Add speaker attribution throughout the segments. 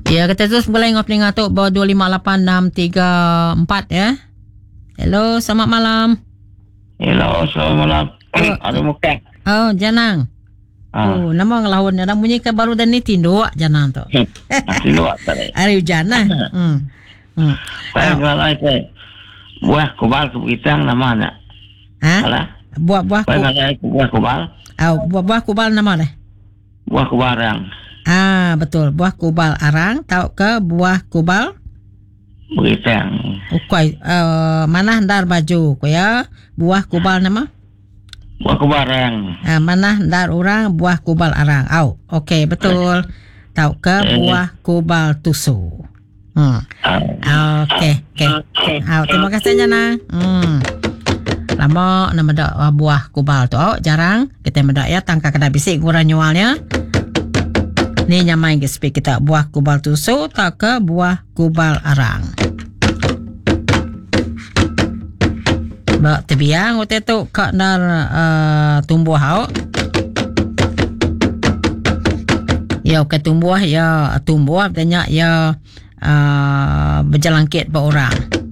Speaker 1: Ya, kita terus mulai ngopi ngatuk bawa 258634 ya. Hello, selamat malam.
Speaker 2: Hello, selamat malam. Ada muka.
Speaker 1: Oh, Janang. Oh, nama ngelawon ada bunyi ke baru dan ni tindu Janang tu.
Speaker 2: Tindu tadi.
Speaker 1: Ari Janang.
Speaker 2: Saya ngalai ke buah kubal kebitang namanya.
Speaker 1: Ha? Buah
Speaker 2: Saya ngalai buah kubal.
Speaker 1: Buah kubal nama deh.
Speaker 2: Buah kubal arang.
Speaker 1: Betul. Buah kubal arang. Tahu ke buah kubal?
Speaker 2: Beritang.
Speaker 1: Ukoi. Mana handar baju ko ya? Buah kubal nama?
Speaker 2: Buah kubal arang.
Speaker 1: Mana handar orang buah kubal arang. Okey, betul. Tahu ke buah kubal tusu? Okey. Terima kasih Jana. Lama nama dak buah kubal tu jarang kita mendak ya tangka kena bisik kurang nyualnya. Ni nyamai ke speak kita buah kubal tusu tak ke buah kubal arang. Ba tebiang ote tu kak dar tumbuh hau. Ya ke tumbuh ya tumbuh banyak ya berjalangkit ba orang.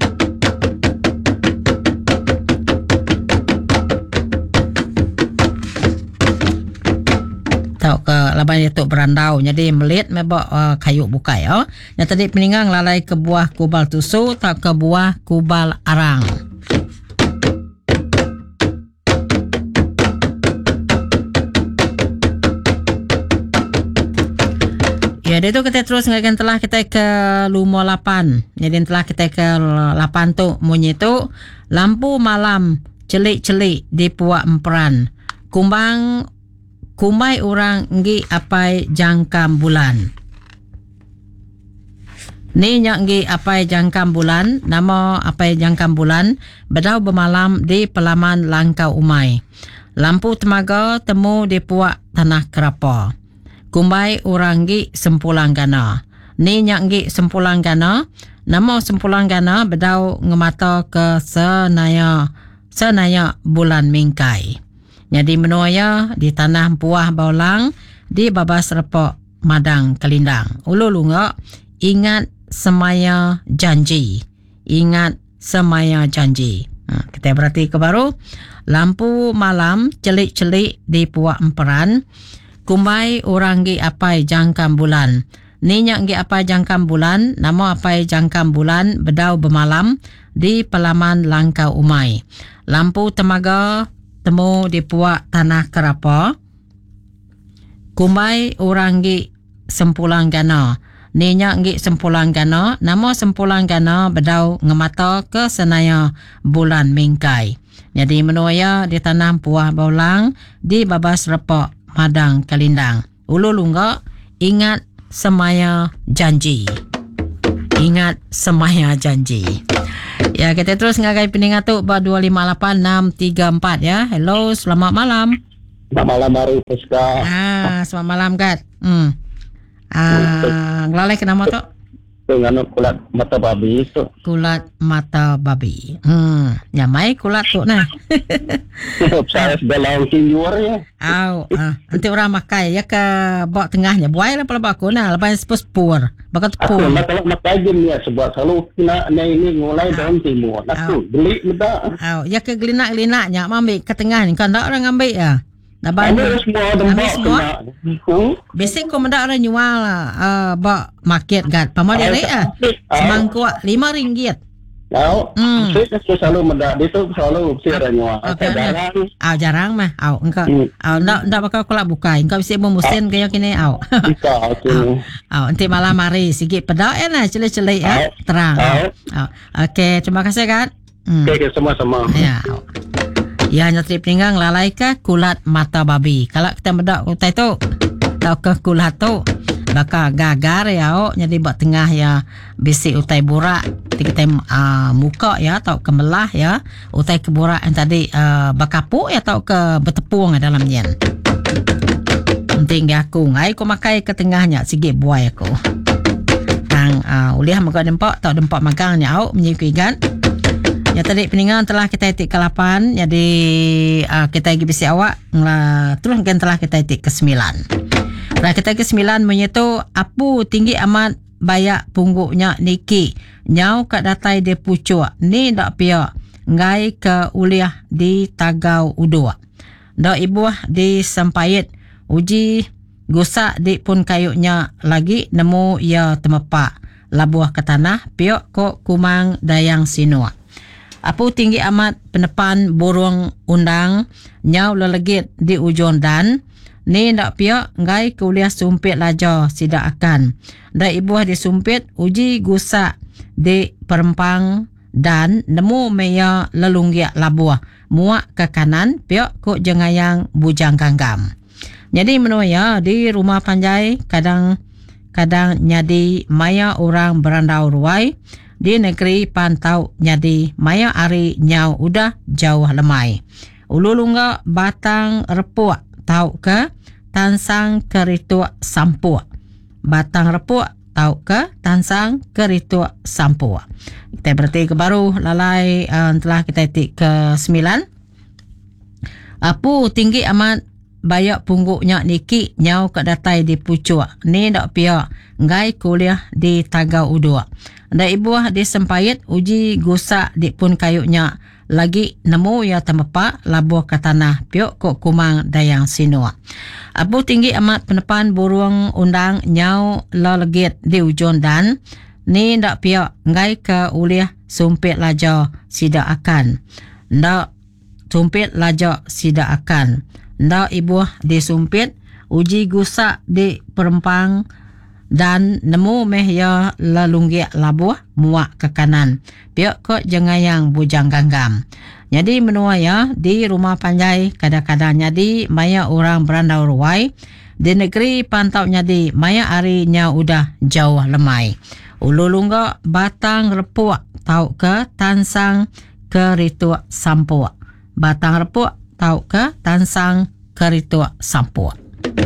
Speaker 1: Tahu ke laban itu berandau jadi melit mebak kayu bukai yang tadi peningang lalai ke buah kubal tusu tak ke buah kubal arang. Ya, itu kita terus ngakan telah kita ke Lumo 8. Jadi telah kita ke 8 tu munyi tu lampu malam celik-celik di puak emperan. Kumai orang ngi apai jangkam bulan. Ni nyak ngi apai jangkam bulan, nama apai jangkam bulan, bedau bermalam di pelaman Langkau Umai. Lampu temaga temu di puak tanah kerapa. Kumai orang ngi sempulang gana. Ni nyak ngi sempulang gana, nama sempulang gana bedau ngemata ke senaya bulan mingkai. Jadi menuaya di tanah buah baulang di babas repok Madang Kelindang. Ulu ngak ingat semaya janji. Ingat semaya janji. Kita berarti ke baru. Lampu malam celik-celik di puak emperan. Kumai orang gi apai jangkam bulan. Ninyak gi apai jangkam bulan. Nama apai jangkam bulan bedau bermalam di pelaman Langkau Umai. Lampu temaga temu di puak tanah kerapa. Kumai orang gi sempulang gana. Ninyak gi sempulang gana. Nama sempulang gana bedau ngemata ke senaya bulan mingkai. Jadi menuaya di tanah puah baulang di babas repok Madang Kelindang. Ulu lunga ingat semaya janji. Ingat semaya janji. Ya, kita terus ngagai peningatuk 258634 ya. Hello, selamat malam.
Speaker 2: Selamat malam Mari Puska.
Speaker 1: Selamat malam Kat. Ngelalai ke nama tu?
Speaker 2: Dengan kulat mata babi itu.
Speaker 1: Kulat mata babi. Nyamai kulat tu nah.
Speaker 2: Saya dalam kinjuar ya.
Speaker 1: Nanti orang makai ya ke bawah tengahnya. Buai lah pala baku nah. Lepas sepur. Bakat pur.
Speaker 2: Kalau makai jem ya sebab selalu kena ini mulai dalam timur. Nak beli muda.
Speaker 1: Ya ke gelinak-gelinaknya ambil ke tengah ni. Kan tak orang ambil ya.
Speaker 2: Ambil semua.
Speaker 1: Biasanya kau mendak orang jual bak market kat. Pamal dia rek semangkuk RM5.
Speaker 2: Saya selalu mendak dia tu selalu saya jual.
Speaker 1: Jarang mah. Engkau ndak bakal kolak bukai. Engkau bisa memusin kayak kini nanti malam hari sikit pedak lah celik-celik ya. Terang. Okey, terima kasih Kat.
Speaker 2: Okey, sama-sama.
Speaker 1: Ya. Ya, nyatri peninggang lalai ke kulat mata babi. Kalau kita bedak utai tu, tau ke kulat tu, bakal gagar ya. Jadi buat tengah ya, bisi utai burak. Kita muka ya, tau ke melah ya. Utai ke burak yang tadi bakapuk ya, tau ke bertepung dalam yen. Penting aku ngai ko makai ke tengahnya sikit buai aku. Tang uliah makan dempak, tau dempak magangnya au menyikuigan. Ya tadi peningan telah kita itik ke-8. Jadi kita lagi bisi awak terus kan telah kita itik ke-9. Telah kita ke-9 menyentuh apu tinggi amat bayak pungguknya niki nyau kat datai de pucuk ni dak pia ngai ke uliah di Tagau Udua. Dak ibuah di Sampayet uji gusak di pun kayunya lagi nemu ia temepak labuah ke tanah piok kok kumang dayang sinua. Apu tinggi amat penepan burung undang nyau lelegit di ujung dan ni ndak piok ngai kuliah sumpit lajo sidak akan. Dak ibuah disumpit uji gusak di perempang dan nemu meya lelunggiak labuah muak ke kanan piok kok jengayang bujang ganggam. Jadi menurutnya di rumah panjai kadang nyadi maya orang berandau ruai di negeri pantau nyadi maya ari nyau udah jauh lemai. Ulu lungga batang repuk tau ke tansang kerituk sampuk. Batang repuk tau ke tansang kerituk sampuk. Kita berarti ke baru lalai telah kita tik ke 9. Apu tinggi amat bayak pungguknya niki nyau kat datai di pucuk ni dak pia ngai kuliah di Tagau Udua. Dak ibuah di Sampayet uji gusak di pun kayunya lagi nemu ya temepak labuh ke tanah piok kok kumang dayang sinua. Abu tinggi amat penepan burung undang nyau lelegit di ujung dan ni ndak pia ngai ke uliah sumpit lajo sidak akan. Ndak sumpit lajo sidak akan. Ndak ibuah disumpit uji gusak di perempang dan nemu meh ya lelunggiak labuh muak ke kanan piok kok jengayang bujang ganggam. Jadi menua ya di rumah panjai kadang-kadang nyadi maya orang berandau ruai di negeri pantau nyadi maya arinya udah jauh lemai. Ulu lungga batang repuk tau ke tansang kerituk sampuk. Batang repuk tau ke tansang kerituk sampuk.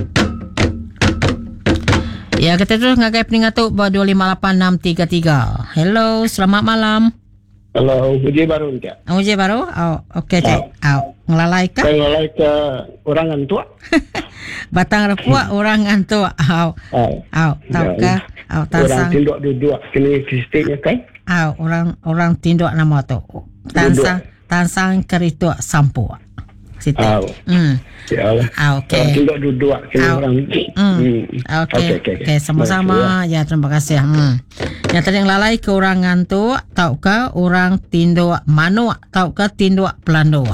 Speaker 1: Ya, kita terus ngagai peningatuk buat 258633. Hello, selamat malam.
Speaker 2: Halo, uji baru ni Cak.
Speaker 1: Uji baru? Oh, okey Cak. Ngelalai ke?
Speaker 2: Saya ngelalai ke orang antua.
Speaker 1: Batang repuk orang ngantuk. Tahu ke?
Speaker 2: Orang tinduk duduk kini kristiknya kan?
Speaker 1: Orang tinduk nama tu. Tansang kerituk sampuk. Situ.
Speaker 2: Ya Allah.
Speaker 1: Okey.
Speaker 2: Orang tinduk duduk kini orang.
Speaker 1: Okey, sama-sama. Ya, terima kasih. Yang tadi yang lalai ke orang ngantuk, tahu ke orang tinduk manuk, tahu ke tinduk pelanduk.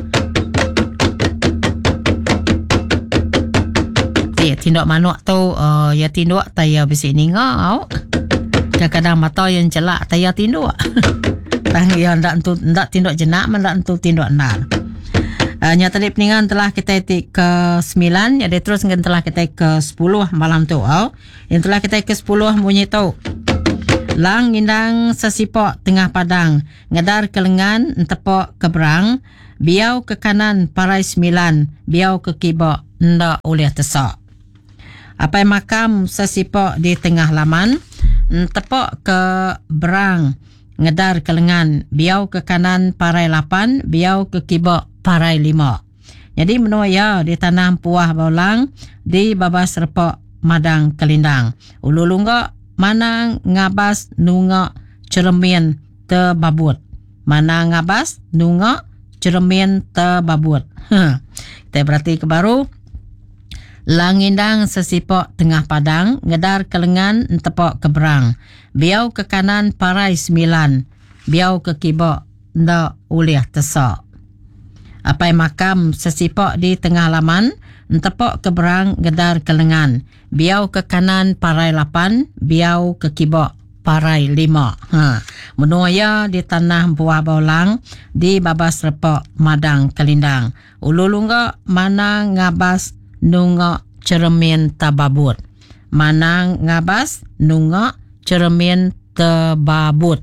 Speaker 1: Tinduk manuk tu ya tinduk taya bisi ningau. Kadang-kadang mata yang celak taya tinduk. Tang yang ndak tinduk jenak, ndak entu tinduk nar. Nya tadi peningan telah kita itik ke 9, jadi terus ngan telah kita ke 10 malam tu. Yang telah kita ke 10 bunyi tu. Lang indang sesipok tengah padang, ngedar ke lengan tepok ke berang, biau ke kanan parai 9, biau ke kibok ndak oleh tesak. Apai makam sesipok di tengah laman, tepok ke berang, ngedar ke lengan, biau ke kanan parai 8, biau ke kibok parai 5. Jadi menua ya di tanah puah baulang di babas repok madang kelindang. Ulu lungga mana ngabas nunga cermin te babut. Mana ngabas nunga cermin te babut. Kita berarti ke baru. Langindang sesipok tengah padang, ngedar ke lengan tepok ke berang. Biau ke kanan parai 9, biau ke kibok ndak ulih tesak. Apai makam sesipok di tengah laman, tepok ke berang ngedar ke lengan. Biau ke kanan parai 8, biau ke kibok parai 5. Menuaya di tanah buah baulang di babas repok madang kelindang. Ulu lungga mana ngabas nunga cermin tababut. Mana ngabas nunga cermin tababut.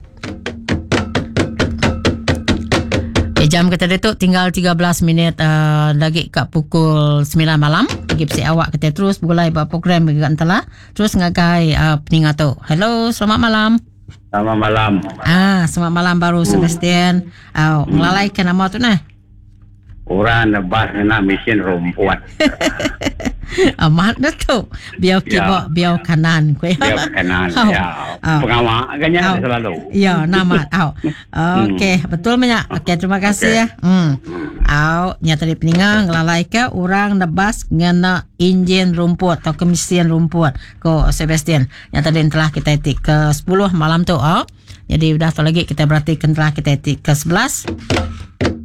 Speaker 1: Jam kita detuk tinggal 13 minit lagi kat pukul 9 malam. Bagi pesi awak kita terus mulai buat program bagi telah. Terus ngagai peningat tu. Hello, selamat malam.
Speaker 2: Selamat malam.
Speaker 1: Selamat malam baru Sebastian. Ngelalaikan nama tu nah.
Speaker 2: Orang nebas nak mesin rumput.
Speaker 1: Amat dah tu. Biar kibak, biar kanan.
Speaker 2: Biar kanan. Ya. Pengawal kan selalu.
Speaker 1: Ya, nama. Okey, betul banyak. Okey, terima kasih ya. Nyata di peningang lalai ke orang nebas ngena enjin rumput atau kemisian rumput ko Sebastian. Yang tadi telah kita etik ke 10 malam tu. Jadi udah tu lagi kita berarti telah kita etik ke 11.